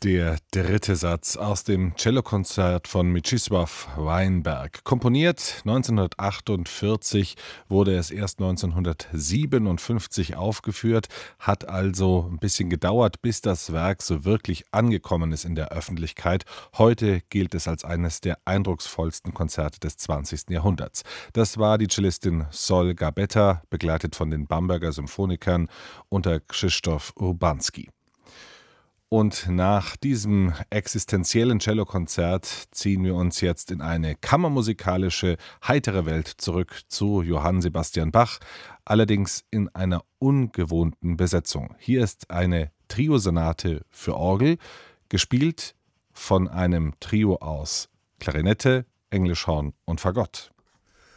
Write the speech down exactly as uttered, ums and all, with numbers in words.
Der dritte Satz aus dem Cellokonzert von Mieczysław Weinberg. Komponiert neunzehnhundertachtundvierzig, wurde es erst neunzehnhundertsiebenundfünfzig aufgeführt, hat also ein bisschen gedauert, bis das Werk so wirklich angekommen ist in der Öffentlichkeit. Heute gilt es als eines der eindrucksvollsten Konzerte des zwanzigsten Jahrhunderts. Das war die Cellistin Sol Gabetta, begleitet von den Bamberger Symphonikern unter Krzysztof Urbanski. Und nach diesem existenziellen Cellokonzert ziehen wir uns jetzt in eine kammermusikalische, heitere Welt zurück zu Johann Sebastian Bach, allerdings in einer ungewohnten Besetzung. Hier ist eine Triosonate für Orgel, gespielt von einem Trio aus Klarinette, Englischhorn und Fagott.